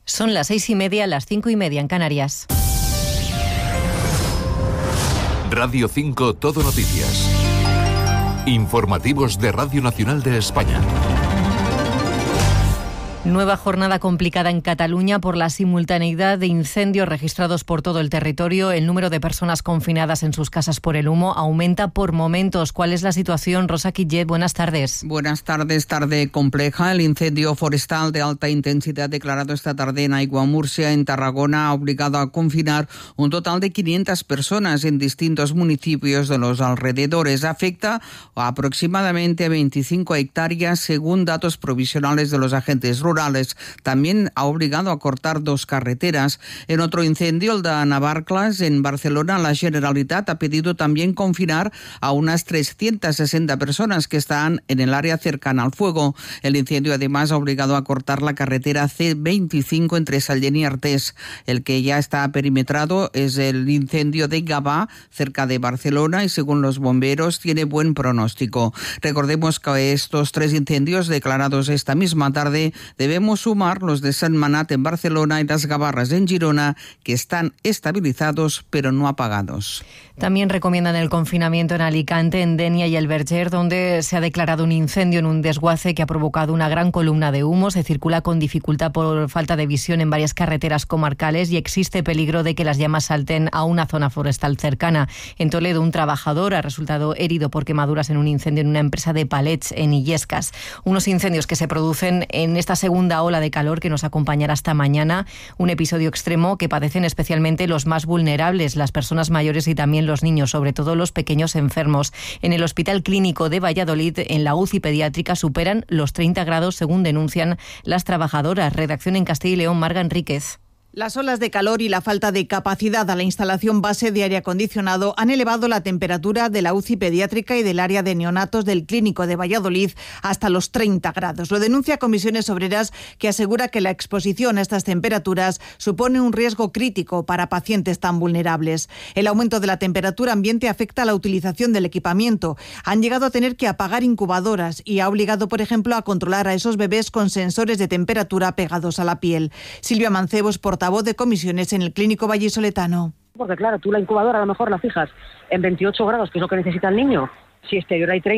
Son las 6:30, las 5:30 en Canarias. Radio 5 Todo Noticias. Informativos de Radio Nacional de España. Nueva jornada complicada en Cataluña por la simultaneidad de incendios registrados por todo el territorio. El número de personas confinadas en sus casas por el humo aumenta por momentos. ¿Cuál es la situación? Rosa Quillet, buenas tardes. Buenas tardes, tarde compleja. El incendio forestal de alta intensidad declarado esta tarde en Aiguamurcia, en Tarragona, ha obligado a confinar un total de 500 personas en distintos municipios de los alrededores. Afecta a aproximadamente 25 hectáreas, según datos provisionales de los agentes rurales. También ha obligado a cortar 2 carreteras. En otro incendio, el de Navarcles, en Barcelona, la Generalitat ha pedido también confinar a unas 360 personas que están en el área cercana al fuego. El incendio además ha obligado a cortar la carretera C25 entre Sallent y Artés. El que ya está perimetrado es el incendio de Gavà, cerca de Barcelona, y según los bomberos tiene buen pronóstico. Recordemos que estos 3 incendios declarados esta misma tarde debemos sumar los de Sentmenat en Barcelona y las Gavarras en Girona, que están estabilizados pero no apagados. También recomiendan el confinamiento en Alicante, en Dénia y el Verger, donde se ha declarado un incendio en un desguace que ha provocado una gran columna de humo. Se circula con dificultad por falta de visión en varias carreteras comarcales y existe peligro de que las llamas salten a una zona forestal cercana. En Toledo, un trabajador ha resultado herido por quemaduras en un incendio en una empresa de palets en Illescas. Unos incendios que se producen en esta segunda ola de calor que nos acompañará hasta mañana. Un episodio extremo que padecen especialmente los más vulnerables, las personas mayores y también los niños, sobre todo los pequeños enfermos. En el Hospital Clínico de Valladolid, en la UCI pediátrica, superan los 30 grados, según denuncian las trabajadoras. Redacción en Castilla y León, Marga Enríquez. Las olas de calor y la falta de capacidad a la instalación base de aire acondicionado han elevado la temperatura de la UCI pediátrica y del área de neonatos del Clínico de Valladolid hasta los 30 grados. Lo denuncia Comisiones Obreras, que asegura que la exposición a estas temperaturas supone un riesgo crítico para pacientes tan vulnerables. El aumento de la temperatura ambiente afecta a la utilización del equipamiento. Han llegado a tener que apagar incubadoras y ha obligado, por ejemplo, a controlar a esos bebés con sensores de temperatura pegados a la piel. Silvia Mancebos, portavoz de Comisiones en el Clínico vallisoletano. Porque claro, tú la incubadora a lo mejor la fijas en 28 grados, que es lo que necesita el niño. Si exterior hay 30,